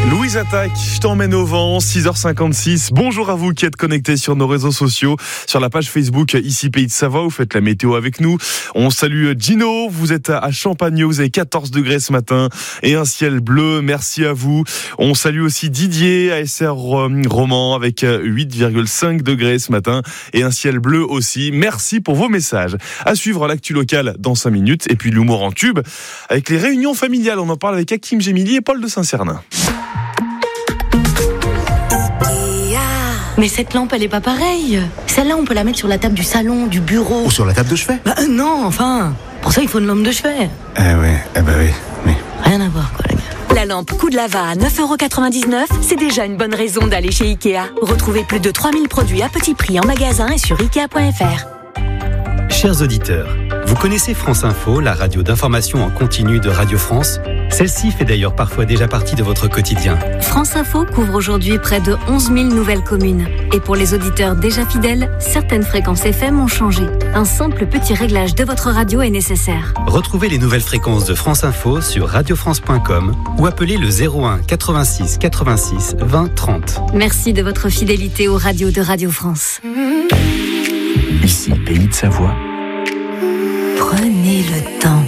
Louise Attaque, je t'emmène au vent, 6h56. Bonjour à vous qui êtes connectés sur nos réseaux sociaux, sur la page Facebook Ici Pays de Savoie, vous faites la météo avec nous. On salue Gino, vous êtes à Champagneux, vous avez 14 degrés ce matin et un ciel bleu, merci à vous. On salue aussi Didier, ASR Roman avec 8,5 degrés ce matin et un ciel bleu aussi. Merci pour vos messages. À suivre l'actu locale dans 5 minutes et puis l'humour en tube avec les réunions familiales. On en parle avec Hakim Gemili et Paul de Saint-Cernin. Mais cette lampe, elle est pas pareille. Celle-là, on peut la mettre sur la table du salon, du bureau. Ou sur la table de chevet. Non, enfin. Pour ça, il faut une lampe de chevet. Oui. Rien à voir, quoi, les gars. La lampe Coup de Lava à 9,99€, c'est déjà une bonne raison d'aller chez Ikea. Retrouvez plus de 3000 produits à petit prix en magasin et sur Ikea.fr. Chers auditeurs, vous connaissez France Info, la radio d'information en continu de Radio France ? Celle-ci fait d'ailleurs parfois déjà partie de votre quotidien. France Info couvre aujourd'hui près de 11 000 nouvelles communes. Et pour les auditeurs déjà fidèles, certaines fréquences FM ont changé. Un simple petit réglage de votre radio est nécessaire. Retrouvez les nouvelles fréquences de France Info sur radiofrance.com ou appelez le 01 86 86 20 30. Merci de votre fidélité aux radios de Radio France. Ici, Pays de Savoie. Prenez le temps.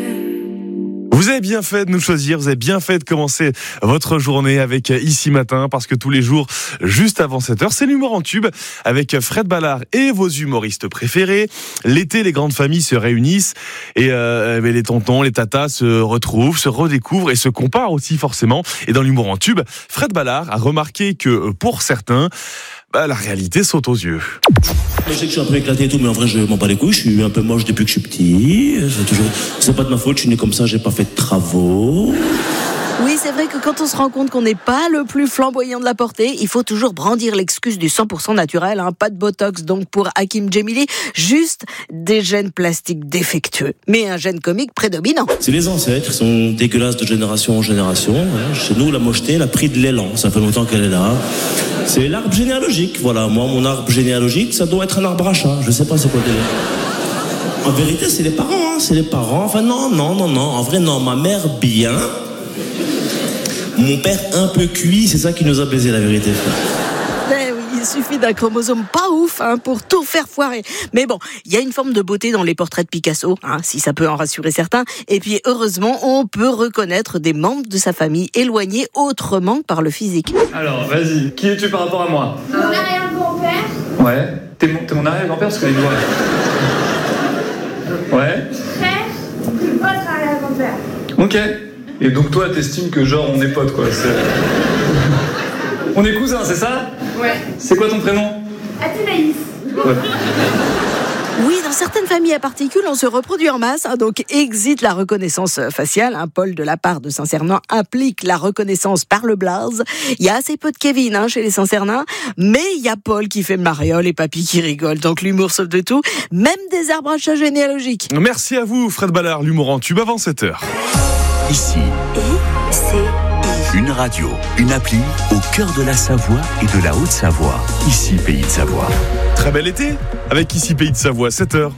Vous avez bien fait de nous choisir, vous avez bien fait de commencer votre journée avec Ici Matin, parce que tous les jours, juste avant 7h, c'est l'humour en tube avec Fred Ballard et vos humoristes préférés. L'été, les grandes familles se réunissent et les tontons, les tatas se retrouvent, se redécouvrent et se comparent aussi forcément. Et dans l'humour en tube, Fred Ballard a remarqué que pour certains, la réalité saute aux yeux. Je sais que je suis un peu éclaté et tout, mais en vrai, je m'en bats les couilles. Je suis un peu moche depuis que je suis petit. C'est pas de ma faute, je suis né comme ça, j'ai pas fait de travaux. Oui, c'est vrai que quand on se rend compte qu'on n'est pas le plus flamboyant de la portée, il faut toujours brandir l'excuse du 100% naturel, pas de botox donc pour Hakim Gemili, juste des gènes plastiques défectueux, mais un gène comique prédominant. C'est les ancêtres, ils sont dégueulasses de génération en génération. Chez nous, la mocheté, elle a pris de l'élan, ça fait longtemps qu'elle est là. C'est l'arbre généalogique, voilà. Moi, mon arbre généalogique, ça doit être un arbre à chat, je sais pas c'est quoi déjà. En vérité, c'est les parents, c'est les parents. Enfin, non, en vrai, non, ma mère, bien... Mon père un peu cuit, c'est ça qui nous a baisé la vérité. Eh oui, il suffit d'un chromosome pas ouf pour tout faire foirer. Mais bon, il y a une forme de beauté dans les portraits de Picasso, si ça peut en rassurer certains. Et puis heureusement, on peut reconnaître des membres de sa famille éloignés autrement que par le physique. Alors, vas-y, qui es-tu par rapport à moi ? Mon arrière-grand-père. Ouais, t'es mon arrière-grand-père parce que les doigts. Ouais. Frère de votre arrière-grand-père. Ok. Et donc toi, t'estimes que genre on est potes quoi. On est cousins, c'est ça ? Ouais. C'est quoi ton prénom ? Athénaïs. Ouais. Oui, dans certaines familles à particules, on se reproduit en masse, donc exit la reconnaissance faciale. Paul de la part de Saint-Cernin implique la reconnaissance par le blaze. Il y a assez peu de Kevin chez les Saint-Cernins, mais il y a Paul qui fait mariole et Papy qui rigole, donc l'humour sauve de tout, même des arbres à chat généalogiques. Merci à vous Fred Ballard, l'humour en tube avant 7h. Ici, une radio, une appli au cœur de la Savoie et de la Haute-Savoie. Ici, Pays de Savoie. Très bel été avec Ici Pays de Savoie, 7h.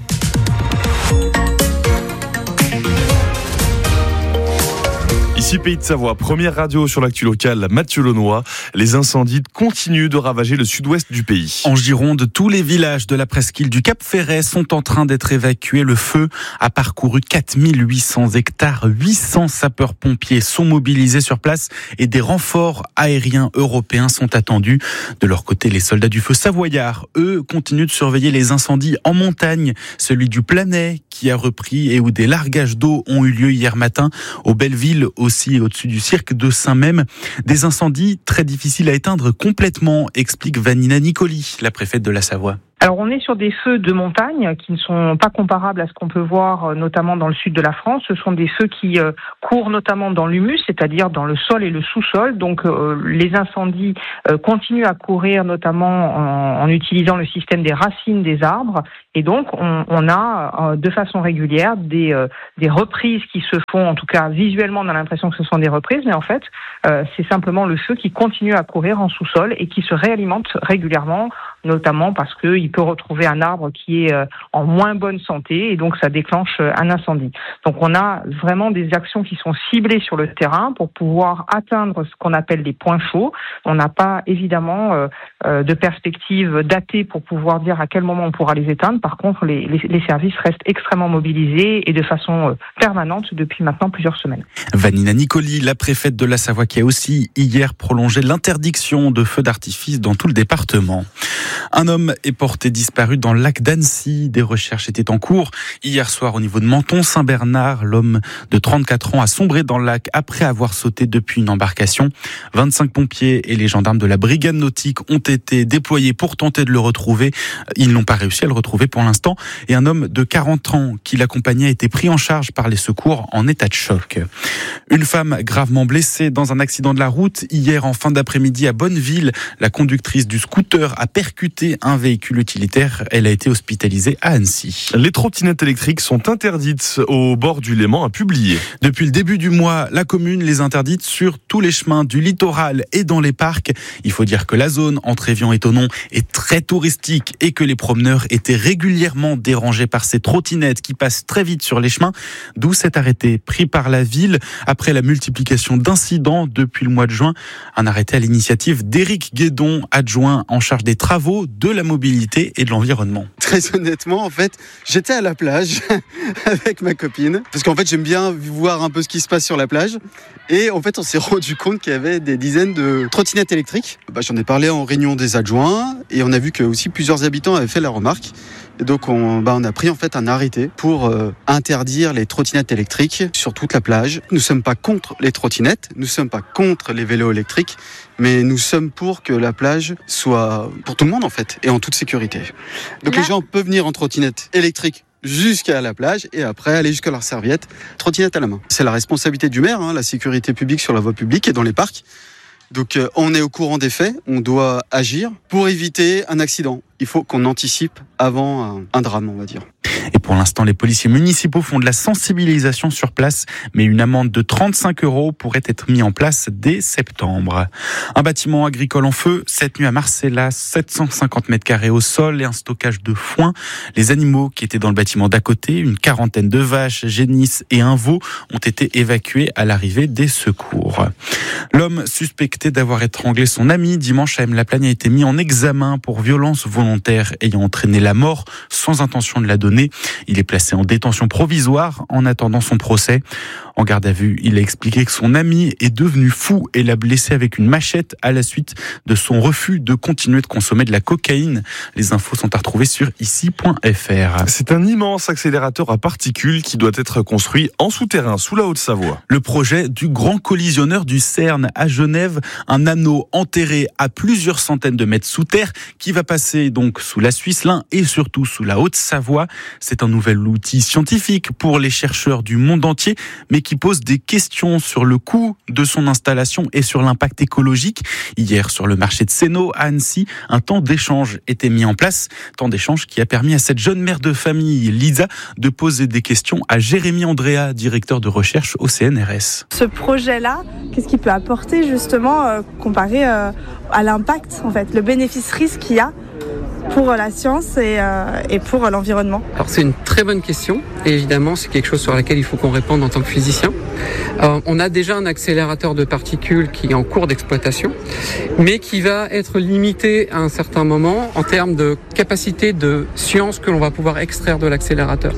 Ici Pays de Savoie, première radio sur l'actu locale, Mathieu Launois. Les incendies continuent de ravager le sud-ouest du pays. En Gironde, tous les villages de la presqu'île du Cap Ferret sont en train d'être évacués. Le feu a parcouru 4800 hectares. 800 sapeurs-pompiers sont mobilisés sur place et des renforts aériens européens sont attendus. De leur côté, les soldats du feu savoyards, eux, continuent de surveiller les incendies en montagne. Celui du Planay qui a repris et où des largages d'eau ont eu lieu hier matin aux Bellevilles, aussi au-dessus du cirque de Saint-Même. Des incendies très difficiles à éteindre complètement, explique Vanina Nicoli, la préfète de la Savoie. Alors on est sur des feux de montagne qui ne sont pas comparables à ce qu'on peut voir notamment dans le sud de la France. Ce sont des feux qui courent notamment dans l'humus, c'est-à-dire dans le sol et le sous-sol. Donc les incendies continuent à courir notamment en utilisant le système des racines des arbres. Et donc on a de façon régulière des reprises qui se font, en tout cas visuellement on a l'impression que ce sont des reprises, mais en fait c'est simplement le feu qui continue à courir en sous-sol et qui se réalimente régulièrement notamment parce qu'il peut retrouver un arbre qui est en moins bonne santé et donc ça déclenche un incendie. Donc on a vraiment des actions qui sont ciblées sur le terrain pour pouvoir atteindre ce qu'on appelle les points chauds. On n'a pas évidemment de perspective datée pour pouvoir dire à quel moment on pourra les éteindre. Par contre, les services restent extrêmement mobilisés et de façon permanente depuis maintenant plusieurs semaines. Vanina Nicoli, la préfète de la Savoie, qui a aussi hier prolongé l'interdiction de feux d'artifice dans tout le département. Un homme est porté disparu dans le lac d'Annecy. Des recherches étaient en cours. Hier soir, au niveau de Menton-Saint-Bernard, l'homme de 34 ans a sombré dans le lac après avoir sauté depuis une embarcation. 25 pompiers et les gendarmes de la brigade nautique ont été déployés pour tenter de le retrouver. Ils n'ont pas réussi à le retrouver pour l'instant. Et un homme de 40 ans qui l'accompagnait a été pris en charge par les secours en état de choc. Une femme gravement blessée dans un accident de la route. Hier, en fin d'après-midi, à Bonneville, la conductrice du scooter a percuté un véhicule utilitaire. Elle a été hospitalisée à Annecy. Les trottinettes électriques sont interdites au bord du Léman, a publié. Depuis le début du mois, la commune les interdit sur tous les chemins du littoral et dans les parcs. Il faut dire que la zone entre Évian et Thonon est très touristique et que les promeneurs étaient régulièrement dérangés par ces trottinettes qui passent très vite sur les chemins, d'où cet arrêté pris par la ville après la multiplication d'incidents depuis le mois de juin. Un arrêté à l'initiative d'Éric Guédon, adjoint en charge des travaux, de la mobilité et de l'environnement. Très honnêtement, en fait, j'étais à la plage avec ma copine, parce qu'en fait, j'aime bien voir un peu ce qui se passe sur la plage. Et en fait, on s'est rendu compte qu'il y avait des dizaines de trottinettes électriques. J'en ai parlé en réunion des adjoints et on a vu que aussi plusieurs habitants avaient fait la remarque. Et donc, on a pris en fait un arrêté pour interdire les trottinettes électriques sur toute la plage. Nous ne sommes pas contre les trottinettes, nous ne sommes pas contre les vélos électriques, mais nous sommes pour que la plage soit pour tout le monde en fait et en toute sécurité. Donc les gens peuvent venir en trottinette électrique jusqu'à la plage et après aller jusqu'à leur serviette, trottinette à la main. C'est la responsabilité du maire, la sécurité publique sur la voie publique et dans les parcs. Donc on est au courant des faits, on doit agir pour éviter un accident. Il faut qu'on anticipe avant un drame, on va dire. Et pour l'instant, les policiers municipaux font de la sensibilisation sur place, mais une amende de 35 € pourrait être mise en place dès septembre. Un bâtiment agricole en feu, cette nuit à Marcella, 750 mètres carrés au sol et un stockage de foin. Les animaux qui étaient dans le bâtiment d'à côté, une quarantaine de vaches, génisses et un veau, ont été évacués à l'arrivée des secours. L'homme suspecté d'avoir étranglé son ami dimanche à M-la-Plagne a été mis en examen pour violence volontaire ayant entraîné la mort sans intention de la donner. Il est placé en détention provisoire en attendant son procès. En garde à vue, il a expliqué que son ami est devenu fou et l'a blessé avec une machette à la suite de son refus de continuer de consommer de la cocaïne. Les infos sont à retrouver sur ici.fr. C'est un immense accélérateur à particules qui doit être construit en souterrain, sous la Haute-Savoie. Le projet du grand collisionneur du CERN à Genève, un anneau enterré à plusieurs centaines de mètres sous terre qui va passer donc sous la Suisse, l'Ain et surtout sous la Haute-Savoie. C'est un nouvel outil scientifique pour les chercheurs du monde entier, mais qui pose des questions sur le coût de son installation et sur l'impact écologique. Hier, sur le marché de Sénaux, à Annecy, un temps d'échange était mis en place. Temps d'échange qui a permis à cette jeune mère de famille, Lisa, de poser des questions à Jérémy Andrea, directeur de recherche au CNRS. Ce projet-là, qu'est-ce qu'il peut apporter justement comparé à l'impact, en fait, le bénéfice-risque qu'il y a pour la science et pour l'environnement? Alors c'est une très bonne question et évidemment c'est quelque chose sur laquelle il faut qu'on réponde en tant que physicien. On a déjà un accélérateur de particules qui est en cours d'exploitation mais qui va être limité à un certain moment en termes de capacité de science que l'on va pouvoir extraire de l'accélérateur.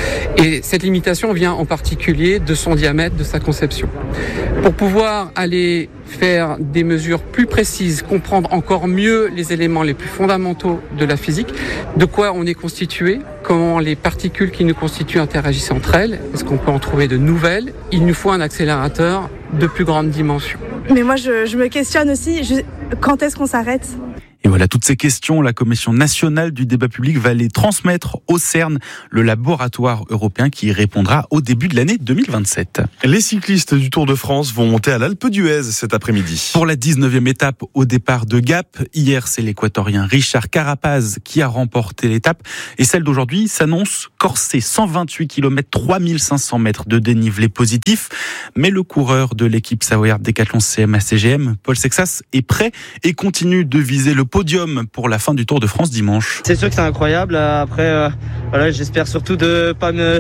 Et cette limitation vient en particulier de son diamètre, de sa conception. Pour pouvoir aller faire des mesures plus précises, comprendre encore mieux les éléments les plus fondamentaux de la physique, de quoi on est constitué, comment les particules qui nous constituent interagissent entre elles, est-ce qu'on peut en trouver de nouvelles? Il nous faut un accélérateur de plus grande dimension. Mais moi je me questionne aussi, quand est-ce qu'on s'arrête? Et voilà, toutes ces questions, la Commission nationale du débat public va les transmettre au CERN, le laboratoire européen qui y répondra au début de l'année 2027. Les cyclistes du Tour de France vont monter à l'Alpe d'Huez cet après-midi. Pour la 19e étape au départ de Gap, hier c'est l'équatorien Richard Carapaz qui a remporté l'étape et celle d'aujourd'hui s'annonce corsée, 128 km, 3500 mètres de dénivelé positif. Mais le coureur de l'équipe savoyarde Décathlon CMA-CGM, Paul Sexas, est prêt et continue de viser le podium pour la fin du Tour de France dimanche. C'est sûr que c'est incroyable. Après, voilà, j'espère surtout de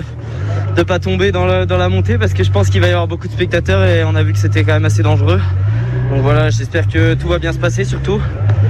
pas tomber dans la montée parce que je pense qu'il va y avoir beaucoup de spectateurs et on a vu que c'était quand même assez dangereux. Donc voilà, j'espère que tout va bien se passer surtout.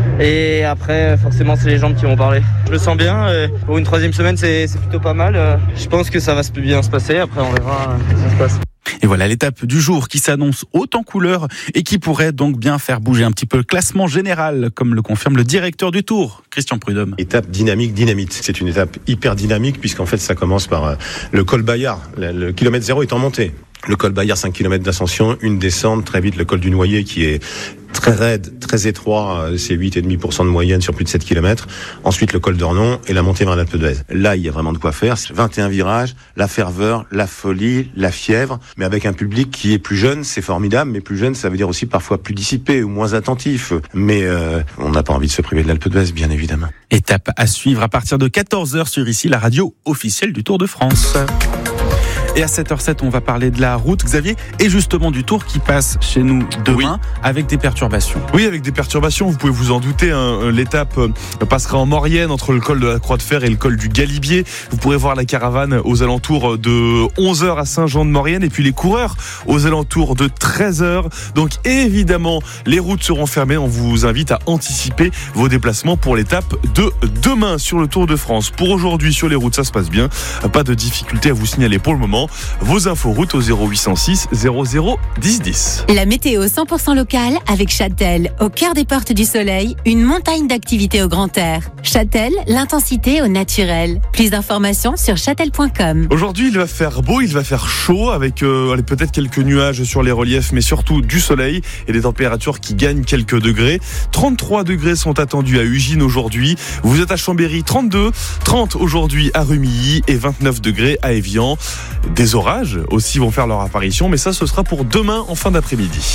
Et après, forcément, c'est les jambes qui vont parler. Je le sens bien. Pour une 3e semaine, c'est plutôt pas mal. Je pense que ça va bien se passer. Après, on verra ce qui se passe. Et voilà l'étape du jour qui s'annonce haute en couleur et qui pourrait donc bien faire bouger un petit peu le classement général, comme le confirme le directeur du Tour, Christian Prudhomme. Étape dynamique, dynamite. C'est une étape hyper dynamique puisqu'en fait ça commence par le col Bayard. Le kilomètre 0 est en montée. Le col Bayard, 5 km d'ascension, une descente, très vite le col du Noyer qui est très raide, très étroit, c'est 8,5% de moyenne sur plus de 7 km. Ensuite le col d'Ornon et la montée vers l'Alpe d'Huez. Là, il y a vraiment de quoi faire. 21 virages, la ferveur, la folie, la fièvre, mais avec un public qui est plus jeune, c'est formidable, mais plus jeune, ça veut dire aussi parfois plus dissipé ou moins attentif. Mais on n'a pas envie de se priver de l'Alpe d'Huez, bien évidemment. Étape à suivre à partir de 14h sur ici, la radio officielle du Tour de France. Et à 7h07, on va parler de la route, Xavier, et justement du Tour qui passe chez nous demain avec des perturbations. Oui, avec des perturbations, vous pouvez vous en douter. L'étape passera en Maurienne entre le col de la Croix de Fer et le col du Galibier. Vous pourrez voir la caravane aux alentours de 11h à Saint-Jean-de-Maurienne et puis les coureurs aux alentours de 13h. Donc évidemment, les routes seront fermées. On vous invite à anticiper vos déplacements pour l'étape de demain sur le Tour de France. Pour aujourd'hui, sur les routes, ça se passe bien. Pas de difficulté à vous signaler pour le moment. Vos infos routes au 0806 00 10 10. La météo 100% locale avec Châtel, au cœur des portes du soleil, une montagne d'activités au grand air. Châtel, l'intensité au naturel. Plus d'informations sur châtel.com. Aujourd'hui, il va faire beau, il va faire chaud avec peut-être quelques nuages sur les reliefs, mais surtout du soleil et des températures qui gagnent quelques degrés. 33 degrés sont attendus à Ugine aujourd'hui. Vous êtes à Chambéry, 32, 30 aujourd'hui à Rumilly et 29 degrés à Évian. Des orages aussi vont faire leur apparition, mais ça, ce sera pour demain en fin d'après-midi.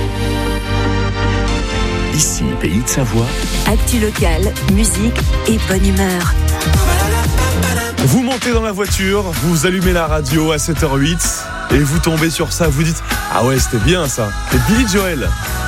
Ici, Pays de Savoie. Actu locale, musique et bonne humeur. Vous montez dans la voiture, vous allumez la radio à 7h08 et vous tombez sur ça, vous dites « Ah ouais, c'était bien ça !» C'est Billy Joel.